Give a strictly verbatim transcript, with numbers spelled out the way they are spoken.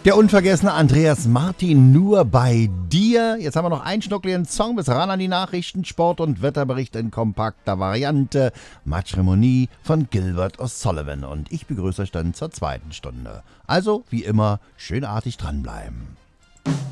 Der unvergessene Andreas Martin, nur bei dir. Jetzt haben wir noch einen schnuckligen Song bis ran an die Nachrichten, Sport und Wetterbericht in kompakter Variante. Matrimony von Gilbert O'Sullivan. Und ich begrüße euch dann zur zweiten Stunde. Also, wie immer, schön artig dranbleiben.